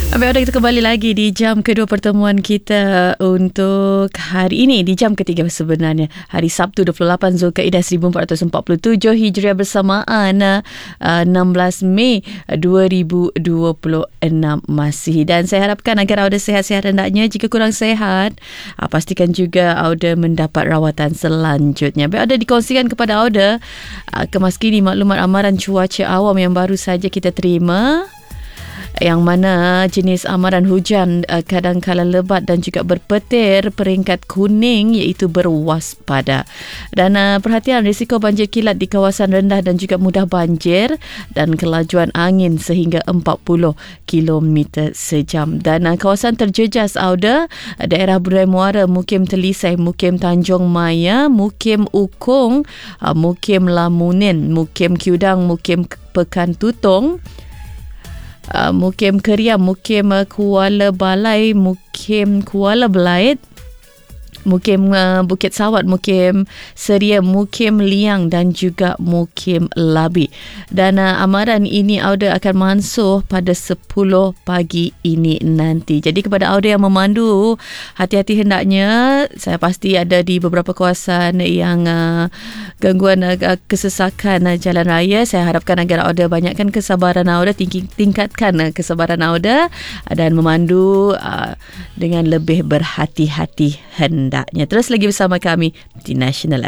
Baik, kita kembali lagi di jam kedua pertemuan kita untuk hari ini, di jam ketiga sebenarnya, hari Sabtu 28 Zulkaidah 1447 Hijriah bersamaan 16 Mei 2026 masih. Dan saya harapkan agar Auda sehat-sehat hendaknya. Jika kurang sehat, pastikan juga Auda mendapat rawatan selanjutnya. Baik, Auda dikongsikan kepada Auda kemaskini maklumat amaran cuaca awam yang baru saja kita terima, yang mana jenis amaran hujan kadangkala lebat dan juga berpetir peringkat kuning iaitu berwaspada. Dan perhatian risiko banjir kilat di kawasan rendah dan juga mudah banjir dan kelajuan angin sehingga 40 km sejam. Dan kawasan terjejas Auda, daerah Burai Muara, Mukim Telisai, Mukim Tanjung Maya, Mukim Ukung, Mukim Lamunin, Mukim Kiudang, Mukim Pekan Tutong, Mukim Keriam, Mukim Kuala Balai, Mukim Kuala Belait, Mukim Bukit Sawat, Mukim Seria, Mukim Liang dan juga Mukim Labi. Dan amaran ini Auda akan mansuh pada 10 pagi ini nanti. Jadi kepada Auda yang memandu, hati-hati hendaknya. Saya pasti ada di beberapa kawasan yang gangguan kesesakan jalan raya. Saya harapkan agar Auda banyakkan kesabaran Auda, tingkatkan kesabaran Auda dan memandu dengan lebih berhati-hati hendaknya. Terus lagi bersama kami di National